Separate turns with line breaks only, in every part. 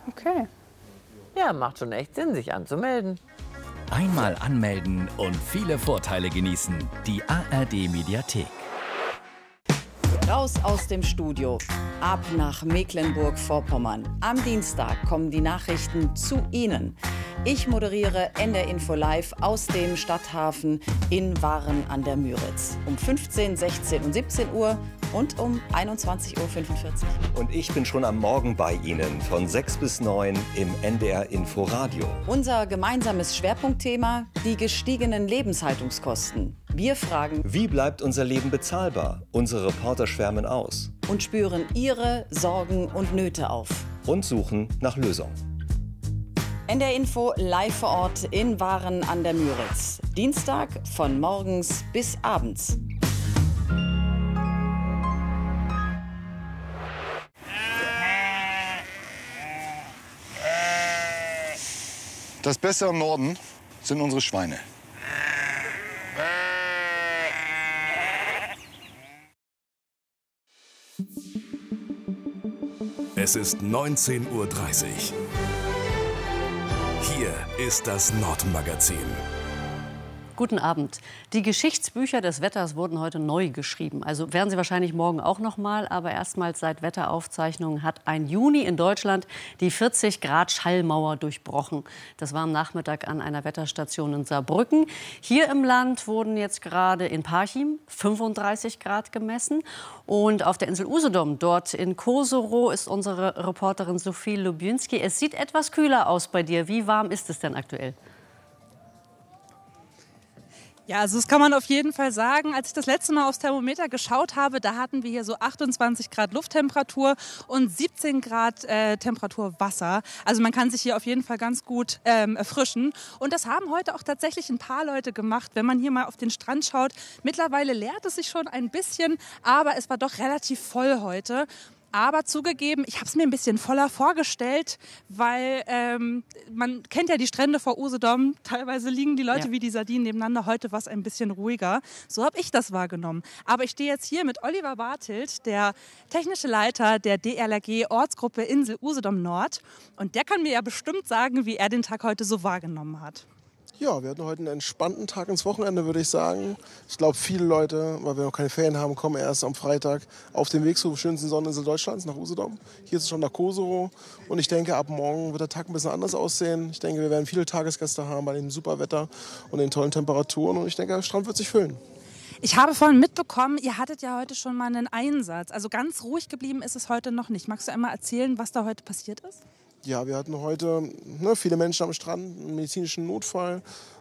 Okay.
Ja, macht schon echt Sinn, sich anzumelden.
Einmal anmelden und viele Vorteile genießen. Die ARD-Mediathek.
Raus aus dem Studio, ab nach Mecklenburg-Vorpommern. Am Dienstag kommen die Nachrichten zu Ihnen. Ich moderiere NDR Info Live aus dem Stadthafen in Waren an der Müritz. Um 15, 16 und 17 Uhr und um 21.45 Uhr.
Und ich bin schon am Morgen bei Ihnen von 6 bis 9 im NDR Info Radio.
Unser gemeinsames Schwerpunktthema: die gestiegenen Lebenshaltungskosten. Wir fragen,
wie bleibt unser Leben bezahlbar? Unsere Reporter schwärmen aus.
Und spüren Ihre Sorgen und Nöte auf.
Und suchen nach Lösungen.
NDR Info live vor Ort in Waren an der Müritz. Dienstag von morgens bis abends.
Das Beste am Norden sind unsere Schweine.
Es ist 19:30 Uhr. Hier ist das Nordmagazin.
Guten Abend. Die Geschichtsbücher des Wetters wurden heute neu geschrieben. Also werden sie wahrscheinlich morgen auch noch mal. Aber erstmals seit Wetteraufzeichnungen hat ein Juni in Deutschland die 40-Grad-Schallmauer durchbrochen. Das war am Nachmittag an einer Wetterstation in Saarbrücken. Hier im Land wurden jetzt gerade in Parchim 35 Grad gemessen. Und auf der Insel Usedom, dort in Koserow, ist unsere Reporterin Sophie Lubinski. Es sieht etwas kühler aus bei dir. Wie warm ist es denn aktuell?
Ja, also das kann man auf jeden Fall sagen. Als ich das letzte Mal aufs Thermometer geschaut habe, da hatten wir hier so 28 Grad Lufttemperatur und 17 Grad Temperatur Wasser. Also man kann sich hier auf jeden Fall ganz gut erfrischen. Und das haben heute auch tatsächlich ein paar Leute gemacht. Wenn man hier mal auf den Strand schaut, mittlerweile leert es sich schon ein bisschen, aber es war doch relativ voll heute. Aber zugegeben, ich habe es mir ein bisschen voller vorgestellt, weil man kennt ja die Strände vor Usedom. Teilweise liegen die Leute wie die Sardinen nebeneinander. Heute war es ein bisschen ruhiger. So habe ich das wahrgenommen. Aber ich stehe jetzt hier mit Oliver Bartelt, der technische Leiter der DLRG Ortsgruppe Insel Usedom Nord. Und der kann mir ja bestimmt sagen, wie er den Tag heute so wahrgenommen hat.
Ja, wir hatten heute einen entspannten Tag ins Wochenende, würde ich sagen. Ich glaube, viele Leute, weil wir noch keine Ferien haben, kommen erst am Freitag auf den Weg zur schönsten Sonneninsel Deutschlands, nach Usedom. Hier ist es schon nach Koserow. Und ich denke, ab morgen wird der Tag ein bisschen anders aussehen. Ich denke, wir werden viele Tagesgäste haben bei dem super Wetter und den tollen Temperaturen. Und ich denke, der Strand wird sich füllen.
Ich habe vorhin mitbekommen, ihr hattet ja heute schon mal einen Einsatz. Also ganz ruhig geblieben ist es heute noch nicht. Magst du einmal erzählen, was da heute passiert ist?
Ja, wir hatten heute viele Menschen am Strand, einen medizinischen Notfall.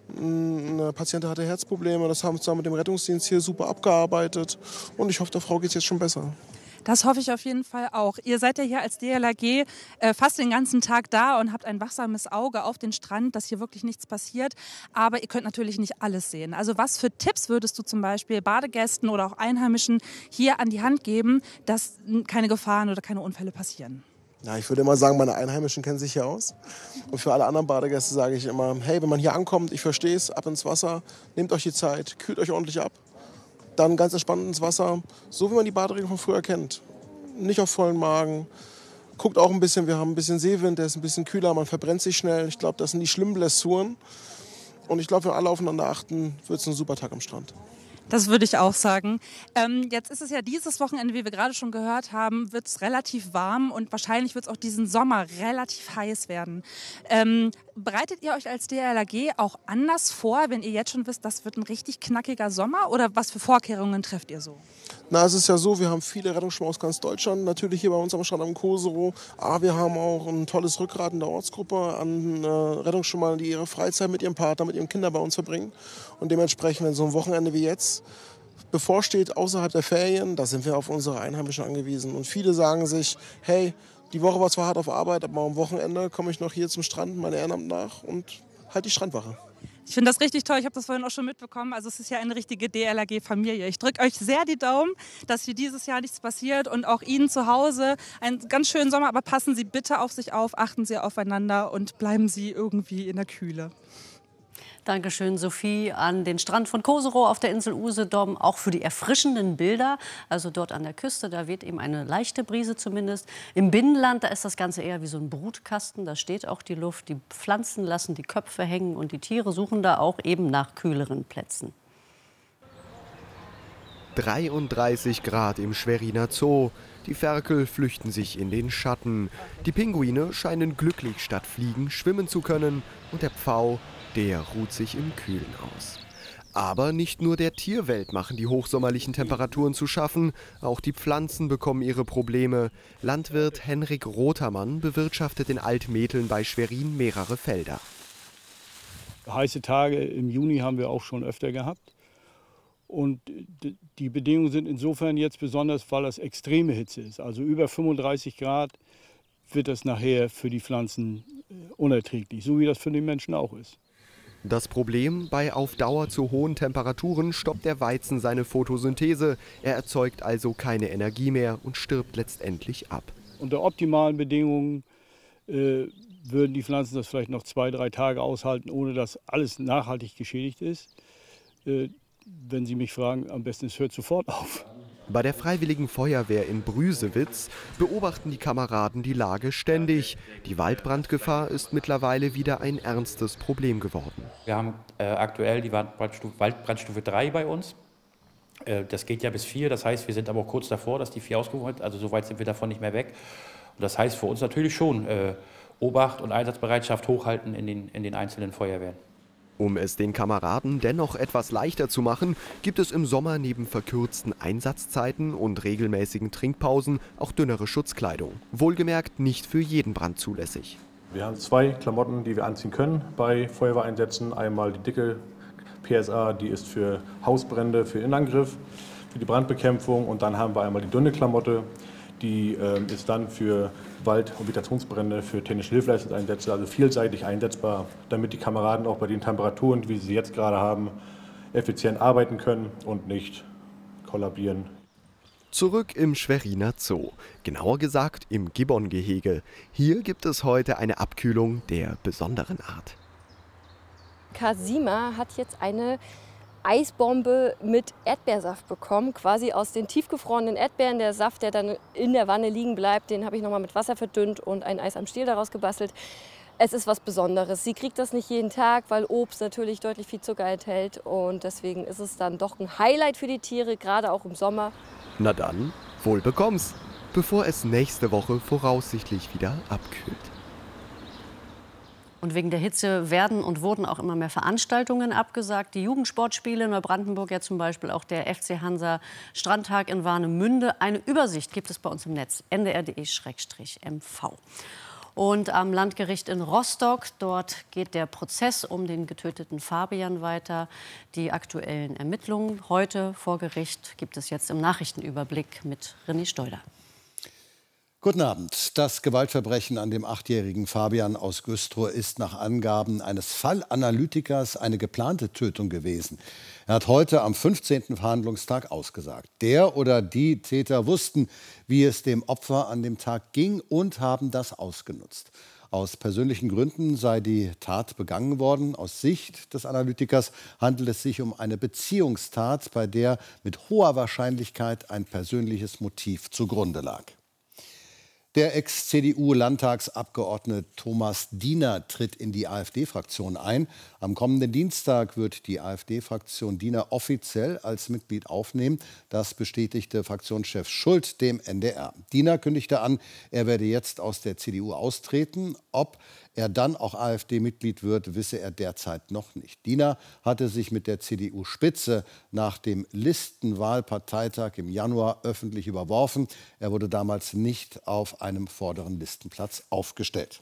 Eine Patientin hatte Herzprobleme. Das haben wir zusammen mit dem Rettungsdienst hier super abgearbeitet. Und ich hoffe, der Frau geht es jetzt schon besser.
Das hoffe ich auf jeden Fall auch. Ihr seid ja hier als DLRG fast den ganzen Tag da und habt ein wachsames Auge auf den Strand, dass hier wirklich nichts passiert. Aber ihr könnt natürlich nicht alles sehen. Also was für Tipps würdest du zum Beispiel Badegästen oder auch Einheimischen hier an die Hand geben, dass keine Gefahren oder keine Unfälle passieren?
Ja, ich würde immer sagen, meine Einheimischen kennen sich hier aus. Und für alle anderen Badegäste sage ich immer, hey, wenn man hier ankommt, ich verstehe es, ab ins Wasser, nehmt euch die Zeit, kühlt euch ordentlich ab. Dann ganz entspannt ins Wasser, so wie man die Baderegeln von früher kennt. Nicht auf vollen Magen. Guckt auch ein bisschen, wir haben ein bisschen Seewind, der ist ein bisschen kühler, man verbrennt sich schnell. Ich glaube, das sind die schlimmen Blessuren. Und ich glaube, wenn alle aufeinander achten, wird es ein super Tag am Strand.
Das würde ich auch sagen. Jetzt ist es ja dieses Wochenende, wie wir gerade schon gehört haben, wird es relativ warm und wahrscheinlich wird es auch diesen Sommer relativ heiß werden. Bereitet ihr euch als DLRG auch anders vor, wenn ihr jetzt schon wisst, das wird ein richtig knackiger Sommer? Oder was für Vorkehrungen trefft ihr so?
Na, es ist ja so, wir haben viele Rettungsschwimmer aus ganz Deutschland, natürlich hier bei uns am Strand am Koserow. Aber wir haben auch ein tolles Rückgrat in der Ortsgruppe an Rettungsschwimmern, die ihre Freizeit mit ihrem Partner, mit ihren Kindern bei uns verbringen. Und dementsprechend, wenn so ein Wochenende wie jetzt bevorsteht, außerhalb der Ferien, da sind wir auf unsere Einheimischen angewiesen. Und viele sagen sich, hey, die Woche war zwar hart auf Arbeit, aber am Wochenende komme ich noch hier zum Strand, mein Ehrenamt nach und halt die Strandwache.
Ich finde das richtig toll. Ich habe das vorhin auch schon mitbekommen. Also es ist ja eine richtige DLRG-Familie. Ich drücke euch sehr die Daumen, dass hier dieses Jahr nichts passiert und auch Ihnen zu Hause einen ganz schönen Sommer. Aber passen Sie bitte auf sich auf, achten Sie aufeinander und bleiben Sie irgendwie in der Kühle.
Dankeschön, Sophie. An den Strand von Koserow auf der Insel Usedom, auch für die erfrischenden Bilder. Also dort an der Küste, da weht eben eine leichte Brise zumindest. Im Binnenland, da ist das Ganze eher wie so ein Brutkasten. Da steht auch die Luft. Die Pflanzen lassen die Köpfe hängen und die Tiere suchen da auch eben nach kühleren Plätzen.
33 Grad im Schweriner Zoo. Die Ferkel flüchten sich in den Schatten. Die Pinguine scheinen glücklich statt fliegen schwimmen zu können. Und der Pfau, der ruht sich im Kühlen aus. Aber nicht nur der Tierwelt machen die hochsommerlichen Temperaturen zu schaffen. Auch die Pflanzen bekommen ihre Probleme. Landwirt Henrik Rotermann bewirtschaftet in Altmetheln bei Schwerin mehrere Felder.
Heiße Tage im Juni haben wir auch schon öfter gehabt. Und die Bedingungen sind insofern jetzt besonders, weil das extreme Hitze ist. Also über 35 Grad wird das nachher für die Pflanzen unerträglich, so wie das für den Menschen auch ist.
Das Problem: Bei auf Dauer zu hohen Temperaturen stoppt der Weizen seine Photosynthese. Er erzeugt also keine Energie mehr und stirbt letztendlich ab.
Unter optimalen Bedingungen würden die Pflanzen das vielleicht noch 2-3 Tage aushalten, ohne dass alles nachhaltig geschädigt ist. Wenn Sie mich fragen, am besten es hört sofort auf.
Bei der Freiwilligen Feuerwehr in Brüsewitz beobachten die Kameraden die Lage ständig. Die Waldbrandgefahr ist mittlerweile wieder ein ernstes Problem geworden.
Wir haben aktuell die Waldbrandstufe 3 bei uns. Das geht ja bis 4, das heißt, wir sind aber auch kurz davor, dass die 4 ausgerufen wird. Also so weit sind wir davon nicht mehr weg. Und das heißt für uns natürlich schon Obacht und Einsatzbereitschaft hochhalten in den einzelnen Feuerwehren.
Um es den Kameraden dennoch etwas leichter zu machen, gibt es im Sommer neben verkürzten Einsatzzeiten und regelmäßigen Trinkpausen auch dünnere Schutzkleidung. Wohlgemerkt nicht für jeden Brand zulässig.
Wir haben 2 Klamotten, die wir anziehen können bei Feuerwehreinsätzen. Einmal die dicke PSA, die ist für Hausbrände, für Innenangriff, für die Brandbekämpfung. Und dann haben wir einmal die dünne Klamotte, die ist dann für Wald- und Vegetationsbrände, für technische Hilfeleistungseinsätze, also vielseitig einsetzbar, damit die Kameraden auch bei den Temperaturen, wie sie jetzt gerade haben, effizient arbeiten können und nicht kollabieren.
Zurück im Schweriner Zoo, genauer gesagt im Gibbon-Gehege. Hier gibt es heute eine Abkühlung der besonderen Art.
Kasima hat jetzt eine Eisbombe mit Erdbeersaft bekommen, quasi aus den tiefgefrorenen Erdbeeren. Der Saft, der dann in der Wanne liegen bleibt, den habe ich nochmal mit Wasser verdünnt und ein Eis am Stiel daraus gebastelt. Es ist was Besonderes. Sie kriegt das nicht jeden Tag, weil Obst natürlich deutlich viel Zucker enthält. Und deswegen ist es dann doch ein Highlight für die Tiere, gerade auch im Sommer.
Na dann, wohl bekomm's, bevor es nächste Woche voraussichtlich wieder abkühlt.
Und wegen der Hitze werden und wurden auch immer mehr Veranstaltungen abgesagt. Die Jugendsportspiele in Neubrandenburg, ja zum Beispiel auch der FC Hansa Strandtag in Warnemünde. Eine Übersicht gibt es bei uns im Netz, ndr.de/mv. Und am Landgericht in Rostock, dort geht der Prozess um den getöteten Fabian weiter. Die aktuellen Ermittlungen heute vor Gericht gibt es jetzt im Nachrichtenüberblick mit René Steuder.
Guten Abend. Das Gewaltverbrechen an dem 8-jährigen Fabian aus Güstrow ist nach Angaben eines Fallanalytikers eine geplante Tötung gewesen. Er hat heute am 15. Verhandlungstag ausgesagt. Der oder die Täter wussten, wie es dem Opfer an dem Tag ging und haben das ausgenutzt. Aus persönlichen Gründen sei die Tat begangen worden. Aus Sicht des Analytikers handelt es sich um eine Beziehungstat, bei der mit hoher Wahrscheinlichkeit ein persönliches Motiv zugrunde lag. Der Ex-CDU-Landtagsabgeordnete Thomas Diener tritt in die AfD-Fraktion ein. Am kommenden Dienstag wird die AfD-Fraktion Diener offiziell als Mitglied aufnehmen. Das bestätigte Fraktionschef Schult dem NDR. Diener kündigte an, er werde jetzt aus der CDU austreten. Ob er dann auch AfD-Mitglied wird, wisse er derzeit noch nicht. Diener hatte sich mit der CDU-Spitze nach dem Listenwahlparteitag im Januar öffentlich überworfen. Er wurde damals nicht auf einem vorderen Listenplatz aufgestellt.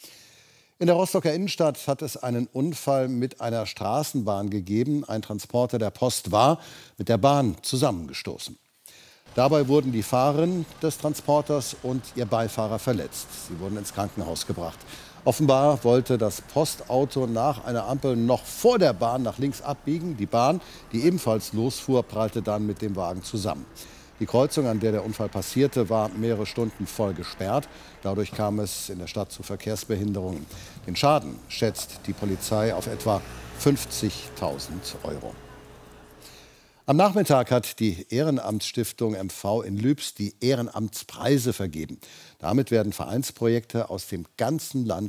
In der Rostocker Innenstadt hat es einen Unfall mit einer Straßenbahn gegeben. Ein Transporter der Post war mit der Bahn zusammengestoßen. Dabei wurden die Fahrerin des Transporters und ihr Beifahrer verletzt. Sie wurden ins Krankenhaus gebracht. Offenbar wollte das Postauto nach einer Ampel noch vor der Bahn nach links abbiegen. Die Bahn, die ebenfalls losfuhr, prallte dann mit dem Wagen zusammen. Die Kreuzung, an der der Unfall passierte, war mehrere Stunden voll gesperrt. Dadurch kam es in der Stadt zu Verkehrsbehinderungen. Den Schaden schätzt die Polizei auf etwa 50.000 Euro. Am Nachmittag hat die Ehrenamtsstiftung MV in Lübs die Ehrenamtspreise vergeben. Damit werden Vereinsprojekte aus dem ganzen Land